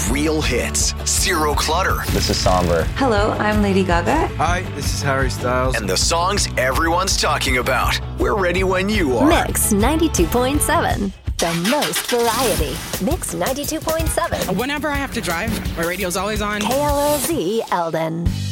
real hits, zero clutter, This is somber. Hello, I'm Lady Gaga. Hi, this is Harry Styles. and the songs everyone's talking about. We're ready when you are. Mix 92.7. The most variety. Mix 92.7. Whenever I have to drive, my radio's always on. KLOZ Eldon.